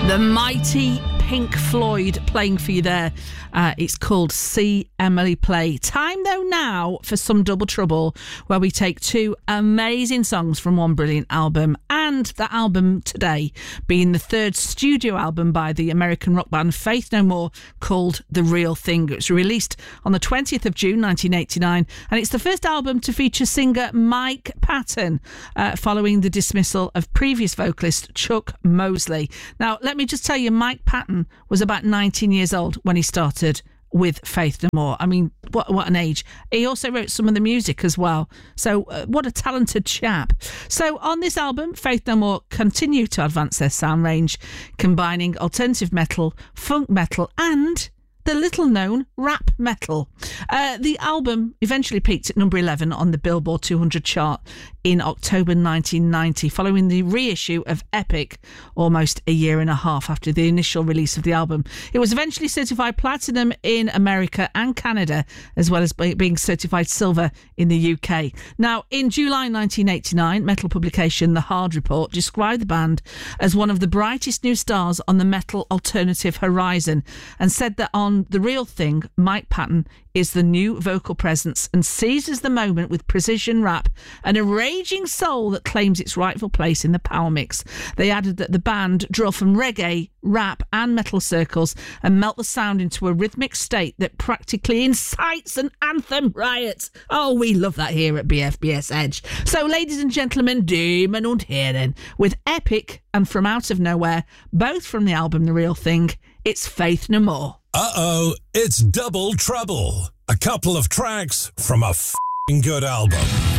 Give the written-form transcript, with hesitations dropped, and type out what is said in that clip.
The mighty Pink Floyd playing for you there. It's called See Emily Play. Time though now for some Double Trouble, where we take two amazing songs from one brilliant album, and that album today being the third studio album by the American rock band Faith No More, called The Real Thing. It was released on the 20th of June 1989, and it's the first album to feature singer Mike Patton, following the dismissal of previous vocalist Chuck Mosley. Now, let me just tell you, Mike Patton was about 19 years old when he started with Faith No More. I mean, what an age. He also wrote some of the music as well. So what a talented chap. So on this album, Faith No More continue to advance their sound range, combining alternative metal, funk metal and the little-known rap metal. The album eventually peaked at number 11 on the Billboard 200 chart in October 1990, following the reissue of Epic almost a year and a half after the initial release of the album. It was eventually certified platinum in America and Canada, as well as being certified silver in the UK. Now, in July 1989, metal publication The Hard Report described the band as one of the brightest new stars on the metal alternative horizon, and said that on The Real Thing, Mike Patton is the new vocal presence and seizes the moment with precision rap and a raging soul that claims its rightful place in the power mix. They added that the band draw from reggae, rap and metal circles and melt the sound into a rhythmic state that practically incites an anthem riot. Oh, we love that here at BFBS Edge. So, ladies and gentlemen, Demon und Herren, with Epic and From Out of Nowhere, both from the album The Real Thing, it's Faith No More. Uh-oh, it's Double Trouble. A couple of tracks from a f***ing good album.